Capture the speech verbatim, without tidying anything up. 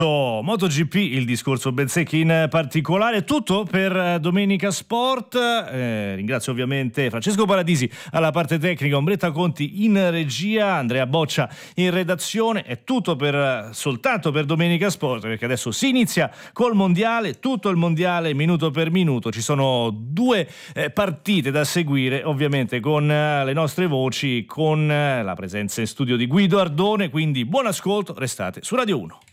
MotoGP, il discorso Bezzecchi in particolare, tutto per Domenica Sport. Eh, ringrazio ovviamente Francesco Paradisi alla parte tecnica, Ombretta Conti in regia, Andrea Boccia in redazione. È tutto per soltanto per Domenica Sport, perché adesso si inizia col mondiale, tutto il mondiale minuto per minuto. Ci sono due eh, partite da seguire, ovviamente con eh, le nostre voci, con eh, la presenza in studio di Guido Ardone, quindi buon ascolto, restate su Radio uno.